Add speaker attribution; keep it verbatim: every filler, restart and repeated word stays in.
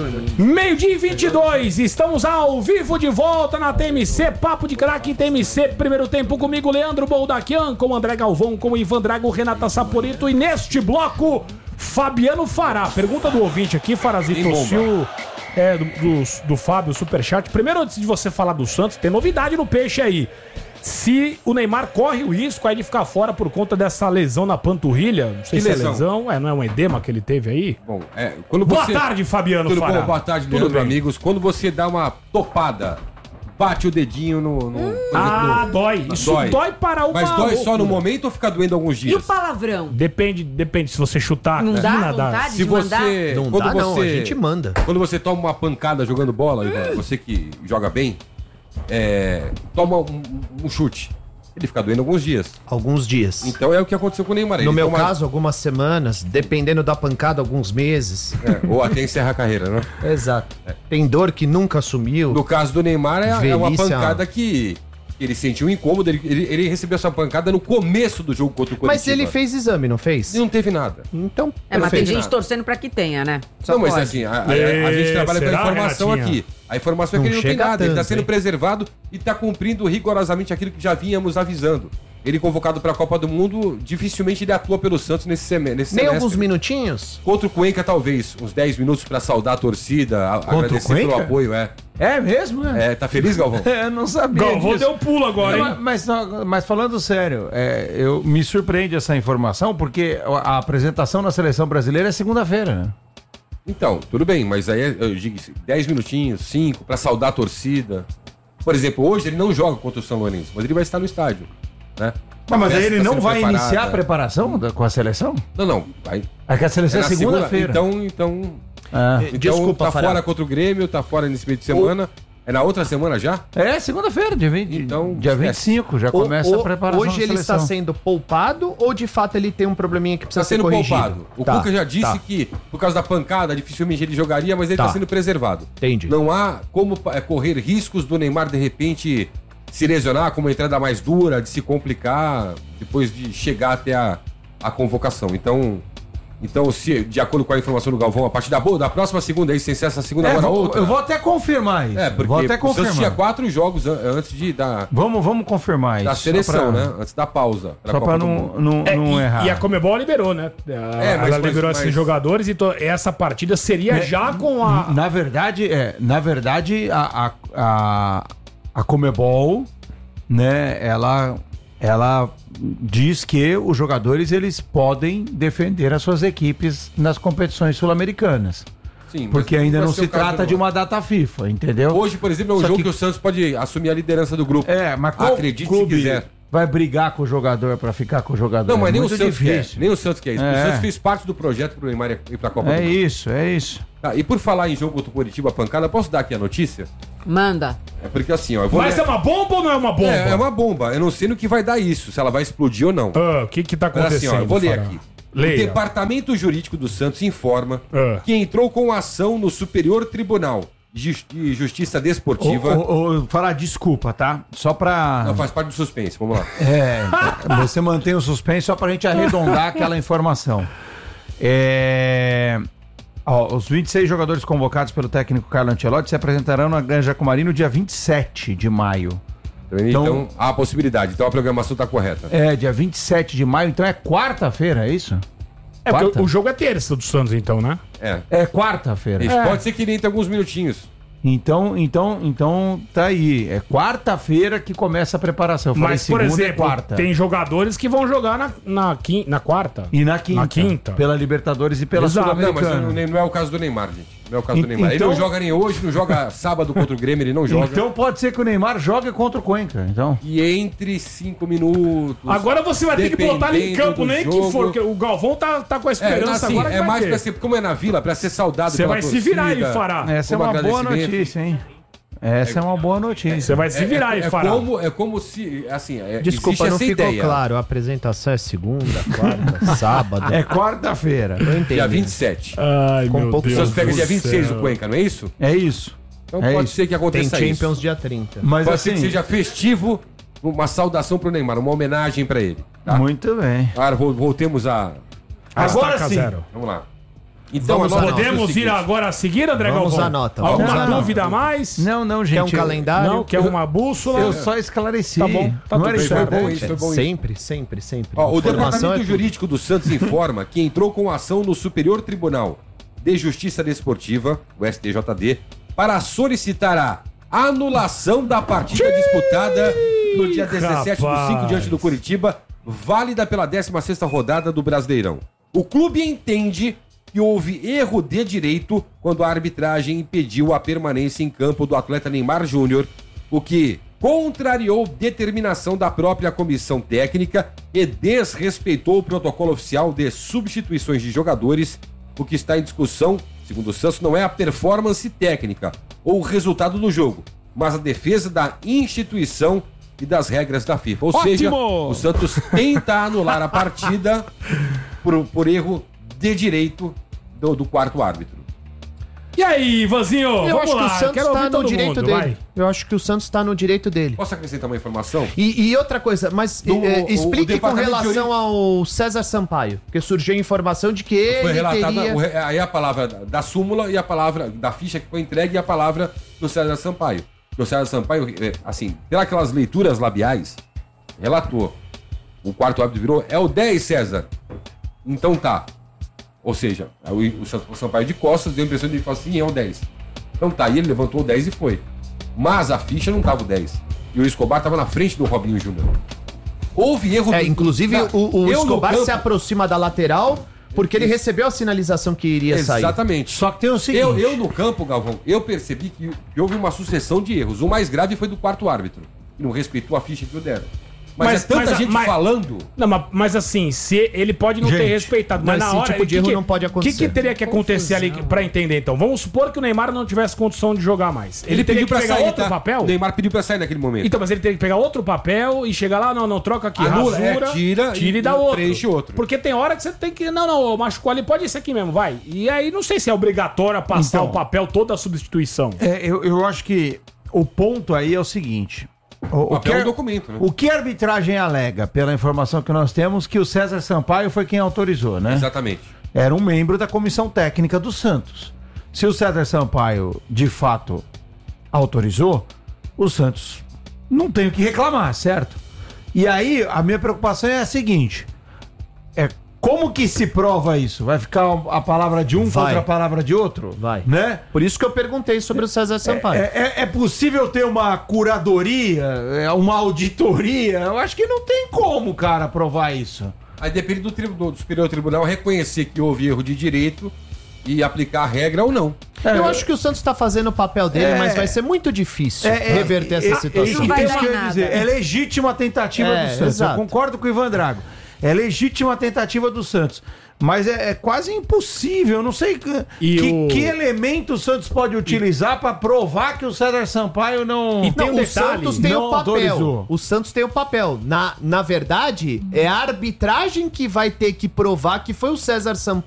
Speaker 1: Meio-dia e vinte e dois, estamos ao vivo de volta na T M C, Papo de Craque T M C, primeiro tempo comigo, Leandro Boldaquian, com André Galvão, com Ivan Drago, Renata Saporito e neste bloco, Fabiano Fará. Pergunta do ouvinte aqui, Farazito, se o... É, do, do, do Fábio, Superchat. Primeiro, antes de você falar do Santos, tem novidade no peixe aí. Se o Neymar corre o risco aí de ficar fora por conta dessa lesão na panturrilha, não sei
Speaker 2: que
Speaker 1: se
Speaker 2: lesão?
Speaker 1: é lesão, é, não é um edema que ele teve aí?
Speaker 2: Bom, é, quando
Speaker 1: Boa
Speaker 2: você...
Speaker 1: tarde, Fabiano
Speaker 2: Tudo
Speaker 1: Fará.
Speaker 2: bom? Boa tarde,
Speaker 1: Tudo
Speaker 2: Leandro,
Speaker 1: bem.
Speaker 2: amigos. Quando você dá uma topada, bate o dedinho no... no hum.
Speaker 1: Ah,
Speaker 2: no,
Speaker 1: dói. Isso dói, dói para uma...
Speaker 2: Mas dói só no momento ou fica doendo alguns dias?
Speaker 3: E o palavrão?
Speaker 1: Depende, depende se você chutar.
Speaker 3: Não
Speaker 1: né?
Speaker 3: dá
Speaker 1: Nadar.
Speaker 3: vontade
Speaker 2: Se
Speaker 3: de
Speaker 2: você...
Speaker 3: mandar?
Speaker 4: Não
Speaker 2: quando
Speaker 4: dá,
Speaker 2: você,
Speaker 4: não, a gente manda.
Speaker 2: Quando você toma uma pancada jogando bola, Ivan, você que joga bem, é, toma um, um chute. Ele fica doendo alguns dias.
Speaker 4: Alguns dias.
Speaker 2: Então é o que aconteceu com o Neymar.
Speaker 4: No
Speaker 2: Ele
Speaker 4: meu
Speaker 2: toma...
Speaker 4: caso, algumas semanas, dependendo da pancada, alguns meses.
Speaker 2: É, ou até encerra a carreira, né?
Speaker 4: Exato. Tem dor que nunca sumiu.
Speaker 2: No caso do Neymar, é, é uma
Speaker 4: Velhice,
Speaker 2: pancada que ele sentiu um incômodo. Ele, ele, ele recebeu essa pancada no começo do jogo contra o Coritiba.
Speaker 4: Mas ele fez exame, não fez?
Speaker 2: E não teve nada.
Speaker 4: Então,
Speaker 3: É, mas tem
Speaker 2: fez
Speaker 3: gente
Speaker 2: nada.
Speaker 3: torcendo pra que tenha, né? Só
Speaker 2: não, mas
Speaker 3: pode.
Speaker 2: assim, a, a- a gente trabalha com a
Speaker 1: Será,
Speaker 2: informação
Speaker 1: Renatinha?
Speaker 2: aqui. A informação é que
Speaker 4: Não
Speaker 2: ele não tem
Speaker 4: chega
Speaker 2: nada. Ele tá
Speaker 4: tanto,
Speaker 2: sendo
Speaker 4: hein?
Speaker 2: preservado e tá cumprindo rigorosamente aquilo que já vínhamos avisando. Ele convocado pra Copa do Mundo, dificilmente ele atua pelo Santos nesse, seme nesse
Speaker 4: nem
Speaker 2: semestre.
Speaker 4: alguns minutinhos?
Speaker 2: Contra o Cuenca, talvez. Uns dez minutos pra saudar a torcida, a, agradecer pelo
Speaker 5: Cuenca?
Speaker 2: apoio, é.
Speaker 5: É mesmo? É.
Speaker 2: É, tá feliz, Galvão?
Speaker 5: É, não sabia
Speaker 1: Galvão
Speaker 5: disso.
Speaker 1: deu pulo agora,
Speaker 5: Não,
Speaker 1: hein?
Speaker 5: mas, mas falando sério, é, eu, me surpreende essa informação, porque a a apresentação na seleção brasileira é segunda-feira, né?
Speaker 2: Então, tudo bem, mas aí eu digo dez minutinhos, cinco, pra saudar a torcida. Por exemplo, hoje ele não joga contra o São Lourenço, mas ele vai estar no estádio, né?
Speaker 5: Mas, mas
Speaker 2: A
Speaker 5: aí
Speaker 2: festa
Speaker 5: ele
Speaker 2: tá
Speaker 5: não
Speaker 2: sendo
Speaker 5: vai
Speaker 2: preparada.
Speaker 5: iniciar a preparação da- com a seleção?
Speaker 2: Não, não, vai.
Speaker 5: É que a seleção é,
Speaker 2: na
Speaker 5: segunda-feira.
Speaker 2: Então, então,
Speaker 5: Ah.
Speaker 2: então
Speaker 4: Desculpa,
Speaker 2: tá
Speaker 4: Fará.
Speaker 2: fora contra o Grêmio, tá fora nesse meio de semana. É na outra semana já?
Speaker 5: É, segunda-feira, dia, vinte,
Speaker 2: Então,
Speaker 5: dia
Speaker 2: esquece.
Speaker 5: vinte e cinco, já
Speaker 4: Ou-
Speaker 5: começa
Speaker 4: ou-
Speaker 5: a preparação
Speaker 4: Hoje
Speaker 5: da
Speaker 4: ele está
Speaker 5: seleção.
Speaker 4: sendo poupado ou de fato ele tem um probleminha que precisa
Speaker 2: Está sendo
Speaker 4: ser corrigido?
Speaker 2: poupado. O
Speaker 4: Tá,
Speaker 2: Cuca já disse
Speaker 4: tá.
Speaker 2: que, por causa da pancada, dificilmente ele jogaria, mas ele está
Speaker 4: Tá.
Speaker 2: sendo preservado.
Speaker 4: Entendi.
Speaker 2: Não há como é, correr riscos do Neymar, de repente, se lesionar com uma entrada mais dura, de se complicar, depois de chegar até a, a convocação. Então, então, se, de acordo com a informação do Galvão, a partir da, boa, da próxima segunda, aí, sem ser essa segunda,
Speaker 5: É,
Speaker 2: agora
Speaker 5: vou-
Speaker 2: outra.
Speaker 5: eu vou até confirmar isso.
Speaker 2: É, porque
Speaker 5: vou até
Speaker 2: o Santos tinha
Speaker 5: confirmar.
Speaker 2: quatro jogos an- antes de, da,
Speaker 5: Vamos, vamos confirmar
Speaker 2: da
Speaker 5: isso.
Speaker 2: seleção,
Speaker 5: só pra-
Speaker 2: né? Antes da pausa. pra
Speaker 5: Só
Speaker 2: Copa
Speaker 5: pra
Speaker 2: do
Speaker 5: não,
Speaker 2: Mundo.
Speaker 5: não,
Speaker 1: É,
Speaker 5: não
Speaker 1: e,
Speaker 5: errar.
Speaker 1: e a Comebol liberou, né? A-
Speaker 2: É, mas-
Speaker 1: ela liberou
Speaker 2: mas-
Speaker 1: esses
Speaker 2: mas-
Speaker 1: jogadores, então essa partida seria
Speaker 5: É,
Speaker 1: já com a...
Speaker 5: Na verdade, é, na verdade, a, a, a, a Comebol, né, ela, ela diz que os jogadores eles podem defender as suas equipes nas competições sul-americanas.
Speaker 2: Sim, mas
Speaker 5: Porque ainda
Speaker 2: vai
Speaker 5: não
Speaker 2: ser
Speaker 5: se
Speaker 2: o caso
Speaker 5: trata
Speaker 2: do
Speaker 5: de
Speaker 2: Neymar.
Speaker 5: uma data FIFA, entendeu?
Speaker 2: Hoje, por exemplo, é um
Speaker 5: Só
Speaker 2: jogo
Speaker 5: que-
Speaker 2: que... o Santos pode assumir a liderança do grupo.
Speaker 5: É, mas qual
Speaker 2: Acredite se
Speaker 5: clube
Speaker 2: quiser.
Speaker 5: vai brigar com o jogador pra ficar com o jogador?
Speaker 2: Não, mas
Speaker 5: É
Speaker 2: nem o
Speaker 5: muito
Speaker 2: Santos
Speaker 5: difícil.
Speaker 2: quer. Nem o Santos quer isso.
Speaker 5: É.
Speaker 2: O Santos fez parte do projeto pro Neymar ir pra Copa
Speaker 5: É
Speaker 2: do Mundo.
Speaker 5: isso, é isso.
Speaker 2: Tá, e por falar em jogo contra o Curitiba, pancada, posso dar aqui a notícia?
Speaker 3: Manda.
Speaker 2: É porque assim, ó, eu vou...
Speaker 1: Mas
Speaker 2: ler-
Speaker 1: é uma bomba ou não é uma bomba?
Speaker 2: É, é uma bomba. Eu não sei no que vai dar isso, se ela vai explodir ou não.
Speaker 1: Ah, o que que tá
Speaker 2: Mas
Speaker 1: acontecendo?
Speaker 2: assim, ó, eu vou ler
Speaker 1: Fará?
Speaker 2: aqui. O
Speaker 1: Leia.
Speaker 2: Departamento Jurídico do Santos informa
Speaker 1: Ah.
Speaker 2: que entrou com ação no Superior Tribunal de Jus- de Justiça Desportiva.
Speaker 5: Ô, ô, ô, falar desculpa, tá? Só pra.
Speaker 2: Não, faz parte do suspense, vamos lá.
Speaker 5: É, você mantém o suspense só pra gente arredondar aquela informação. É, ó, os vinte e seis jogadores convocados pelo técnico Carlo Ancelotti se apresentarão na Granja Comari no dia vinte e sete de maio.
Speaker 2: Então,
Speaker 5: Então-
Speaker 2: há a possibilidade. Então a programação tá correta.
Speaker 5: É, dia vinte e sete de maio, então é quarta-feira, é isso?
Speaker 1: É, porque
Speaker 5: Quarta?
Speaker 1: o jogo é terça do Santos, então, né?
Speaker 2: É.
Speaker 5: É quarta-feira.
Speaker 2: Isso, pode ser que ele entre alguns minutinhos.
Speaker 5: Então, então, então tá aí. É quarta-feira que começa a preparação. Eu falei
Speaker 1: Mas, por
Speaker 5: segunda e
Speaker 1: exemplo,
Speaker 5: quarta.
Speaker 1: tem jogadores que vão jogar na, na, quin- na quarta.
Speaker 5: E na quinta.
Speaker 1: Na quinta.
Speaker 5: Pela Libertadores e pela
Speaker 1: Exato.
Speaker 2: Não, mas
Speaker 5: Sul-Americana.
Speaker 2: não, não é o caso do Neymar, gente. Não é o caso
Speaker 5: En-
Speaker 2: do Neymar. Ele
Speaker 5: então-
Speaker 2: não joga nem hoje, não joga sábado contra o Grêmio, ele não joga.
Speaker 5: Então pode ser que o Neymar jogue contra o Cuenca, então.
Speaker 2: E entre cinco minutos.
Speaker 1: Agora você vai ter que botar ele em
Speaker 2: dependendo
Speaker 1: campo,
Speaker 2: do
Speaker 1: nem que
Speaker 2: jogo.
Speaker 1: for. Que o Galvão tá, tá com a
Speaker 2: É,
Speaker 1: esperança
Speaker 2: assim,
Speaker 1: agora que
Speaker 2: é
Speaker 1: vai
Speaker 2: mais
Speaker 1: ter.
Speaker 2: pra ser, como é na Vila, pra ser saudado
Speaker 1: Você
Speaker 2: pela
Speaker 1: vai se virar aí,
Speaker 2: torcida,
Speaker 1: Fará.
Speaker 5: Essa é
Speaker 2: como
Speaker 5: uma boa
Speaker 2: agradecimento.
Speaker 5: notícia, hein? Essa é uma boa notícia.
Speaker 1: Você vai se virar aí,
Speaker 2: é, é
Speaker 1: Fará.
Speaker 2: como, é como se, assim, é,
Speaker 4: Desculpa,
Speaker 2: existe
Speaker 4: não
Speaker 2: essa
Speaker 4: ficou
Speaker 2: ideia.
Speaker 4: claro. A apresentação é segunda, quarta, sábado.
Speaker 5: É quarta-feira.
Speaker 4: Eu entendi.
Speaker 2: Dia vinte e sete.
Speaker 1: Ai,
Speaker 4: Com
Speaker 1: meu
Speaker 4: pouco
Speaker 2: O
Speaker 1: Deus
Speaker 2: Santos pega
Speaker 1: do
Speaker 2: dia vinte e seis
Speaker 1: céu.
Speaker 2: o Cuenca, não é isso?
Speaker 5: É isso.
Speaker 2: Então
Speaker 5: É
Speaker 2: pode
Speaker 5: isso.
Speaker 2: ser que
Speaker 4: Tem
Speaker 2: aconteça
Speaker 4: Champions
Speaker 2: isso.
Speaker 4: dia trinta.
Speaker 5: Mas
Speaker 2: Pode
Speaker 5: assim,
Speaker 2: ser que seja festivo, uma saudação pro Neymar, uma homenagem pra ele. Tá?
Speaker 5: muito bem.
Speaker 2: Agora vol- voltemos a...
Speaker 5: Agora
Speaker 1: Estaca
Speaker 5: sim.
Speaker 1: zero.
Speaker 2: Vamos lá. Então,
Speaker 4: Vamos
Speaker 2: a nota
Speaker 4: à
Speaker 2: diz o
Speaker 1: Podemos ir
Speaker 2: seguinte.
Speaker 1: agora a seguir, André
Speaker 4: Vamos
Speaker 1: Galvão?
Speaker 4: à nota,
Speaker 1: Alguma
Speaker 4: vamos à nota.
Speaker 1: dúvida a mais?
Speaker 5: Não, não, gente.
Speaker 4: Quer um
Speaker 5: eu-
Speaker 4: calendário?
Speaker 1: Não, quer uma bússola?
Speaker 5: Eu só esclareci.
Speaker 1: Tá bom, tá
Speaker 5: não
Speaker 1: tudo
Speaker 5: era
Speaker 1: certo.
Speaker 2: Foi bom
Speaker 5: importante.
Speaker 2: isso, foi bom isso.
Speaker 4: Sempre, sempre, sempre.
Speaker 2: Ó, o
Speaker 4: Informação
Speaker 2: Departamento
Speaker 4: é tudo.
Speaker 2: Jurídico do Santos informa que entrou com ação no Superior Tribunal de Justiça Desportiva, o S T J D, para solicitar a anulação da partida disputada no dia dezessete do cinco diante do Curitiba, válida pela décima sexta rodada do Brasileirão. O clube entende que houve erro de direito quando a arbitragem impediu a permanência em campo do atleta Neymar Júnior, o que contrariou determinação da própria comissão técnica e desrespeitou o protocolo oficial de substituições de jogadores. O que está em discussão, segundo o Santos, não é a performance técnica ou o resultado do jogo, mas a defesa da instituição e das regras da FIFA. Ou
Speaker 1: Ótimo!
Speaker 2: seja, o Santos tenta anular a partida por, por erro de direito do, do quarto árbitro.
Speaker 1: E aí, Ivanzinho?
Speaker 4: Eu
Speaker 1: vamos
Speaker 4: acho que
Speaker 1: lá,
Speaker 4: o Santos
Speaker 1: quero ouvir
Speaker 4: tá no
Speaker 1: todo
Speaker 4: direito
Speaker 1: mundo,
Speaker 4: dele.
Speaker 1: vai.
Speaker 4: Eu acho que o Santos está no direito dele.
Speaker 2: Posso acrescentar uma informação?
Speaker 4: E, e outra coisa, mas
Speaker 2: Do-
Speaker 4: eh,
Speaker 2: o- o
Speaker 4: explique com
Speaker 2: departamento de
Speaker 4: relação ao César Sampaio, porque surgiu a informação de que ele
Speaker 2: Foi relatada
Speaker 4: teria...
Speaker 2: o re- aí a palavra da da súmula e a palavra da ficha que foi entregue e a palavra do César Sampaio. O César Sampaio, eh, assim, pelas leituras labiais, relatou. O quarto árbitro virou, é o dez, César. Então tá. Ou seja, o, o Sa- o Sampaio de costas deu a impressão de que ele falou assim, é o dez. Então tá, e ele levantou o dez e foi. Mas a ficha não tava o dez. E o Escobar tava na frente do Robinho Júnior. Houve erro...
Speaker 4: É,
Speaker 2: do-
Speaker 4: inclusive
Speaker 2: da-
Speaker 4: o, o
Speaker 2: eu no
Speaker 4: Escobar
Speaker 2: campo-
Speaker 4: se aproxima da lateral porque ele recebeu a sinalização que iria sair.
Speaker 2: Exatamente.
Speaker 5: Só que tem o seguinte.
Speaker 2: Eu, eu no campo, Galvão, eu percebi que, que houve uma sucessão de erros. O mais grave foi do quarto árbitro, que não respeitou a ficha que o deram. Mas,
Speaker 1: Mas-
Speaker 2: é tanta
Speaker 1: mas a-
Speaker 2: gente
Speaker 1: mas-
Speaker 2: falando.
Speaker 1: Não, mas, mas assim, se ele pode não ter
Speaker 5: Gente,
Speaker 1: respeitado, mas,
Speaker 4: mas
Speaker 1: na
Speaker 4: esse
Speaker 1: hora.
Speaker 4: tipo de
Speaker 1: que
Speaker 4: erro
Speaker 1: que-
Speaker 4: não pode
Speaker 1: O que,
Speaker 4: acontecer.
Speaker 1: que teria que acontecer ali pra entender, então? Vamos supor que o Neymar não tivesse condição de jogar mais. Ele, teria que pegar outro
Speaker 2: tá?
Speaker 1: papel?
Speaker 2: O Neymar pediu pra sair naquele momento.
Speaker 1: Então, mas ele teria que pegar outro papel e chegar lá, não, não, troca aqui,
Speaker 2: Anula,
Speaker 1: rasura,
Speaker 2: é, tira
Speaker 1: tira e,
Speaker 2: e-
Speaker 1: dá
Speaker 2: e
Speaker 1: outro.
Speaker 2: preenche outro.
Speaker 1: Porque tem hora que você tem que, não, não, machucou ali, pode ir esse aqui mesmo, vai. E aí, não sei se é obrigatório passar
Speaker 5: Então,
Speaker 1: o papel toda a substituição.
Speaker 5: É, eu, eu acho que o ponto aí é o seguinte. O, o
Speaker 2: papel
Speaker 5: que,
Speaker 2: é um documento, né?
Speaker 5: o que a arbitragem alega, pela informação que nós temos, que o César Sampaio foi quem autorizou, né?
Speaker 2: Exatamente.
Speaker 5: Era um membro da comissão técnica do Santos. Se o César Sampaio, de fato, autorizou, o Santos não tem o que reclamar, certo? E aí, a minha preocupação é a seguinte. É como que se prova isso? Vai ficar a palavra de um
Speaker 4: Vai.
Speaker 5: contra a palavra de outro?
Speaker 4: Vai.
Speaker 5: Né?
Speaker 4: Por isso que eu perguntei sobre o César Sampaio.
Speaker 5: É, é- é possível ter uma curadoria, é, uma auditoria? Eu acho que não tem como, cara, provar isso.
Speaker 2: Aí depende do, tri- do Superior Tribunal reconhecer que houve erro de direito e aplicar a regra ou não.
Speaker 4: Eu acho que o Santos está fazendo o papel dele,
Speaker 5: É.
Speaker 4: mas vai ser muito difícil
Speaker 5: É, é,
Speaker 4: reverter
Speaker 5: é,
Speaker 4: essa
Speaker 5: é,
Speaker 4: situação.
Speaker 5: isso
Speaker 3: Não vai
Speaker 5: isso
Speaker 3: dar
Speaker 5: que eu ia
Speaker 3: nada.
Speaker 5: dizer. É legítima a tentativa
Speaker 4: É,
Speaker 5: do Santos.
Speaker 4: exato.
Speaker 5: Eu concordo com o Ivan Drago. É legítima a tentativa do Santos. Mas é, é quase impossível. Eu não sei que,
Speaker 1: E
Speaker 5: que,
Speaker 1: o-
Speaker 5: que elemento o Santos pode utilizar para provar que o César Sampaio não.
Speaker 1: E tem
Speaker 4: Não,
Speaker 1: um
Speaker 4: o
Speaker 1: detalhe,
Speaker 4: Santos tem
Speaker 5: não
Speaker 4: o papel.
Speaker 5: autorizou.
Speaker 4: O Santos tem o papel. Na, na verdade, é a arbitragem que vai ter que provar que foi o César Sampaio